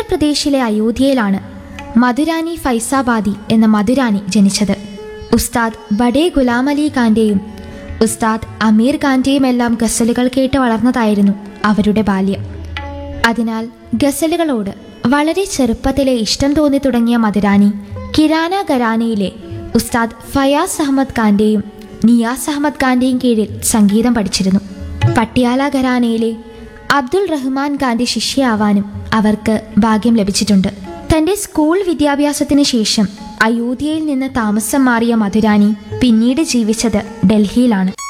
ഉത്തർപ്രദേശിലെ അയോധ്യയിലാണ് മധുരാനി ഫൈസാബാദി എന്ന മധുരാനി ജനിച്ചത്. ഉസ്താദ് ബഡേ ഗുലാം അലി ഖാന്റെയും ഉസ്താദ് അമീർ ഖാന്റെയും എല്ലാം ഗസലുകൾ കേട്ട് വളർന്നതായിരുന്നു അവരുടെ ബാല്യം. അതിനാൽ ഗസലുകളോട് വളരെ ചെറുപ്പത്തിലെ ഇഷ്ടം തോന്നി തുടങ്ങിയ മധുരാനി കിരാന ഘരാനയിലെ ഉസ്താദ് ഫയാസ് അഹമ്മദ് ഖാന്റെയും നിയാസ് അഹമ്മദ് ഖാന്റെയും കീഴിൽ സംഗീതം പഠിച്ചിരുന്നു. പട്യാല ഘരാനയിലെ അബ്ദുൾ റഹ്മാൻ ഖാന്റെ ശിഷ്യയാവാനും അവർക്ക് ഭാഗ്യം ലഭിച്ചിട്ടുണ്ട്. തന്റെ സ്കൂൾ വിദ്യാഭ്യാസത്തിന് ശേഷം അയോധ്യയിൽ നിന്ന് താമസം മാറിയ മധുരാനി പിന്നീട് ജീവിച്ചത് ഡൽഹിയിലാണ്.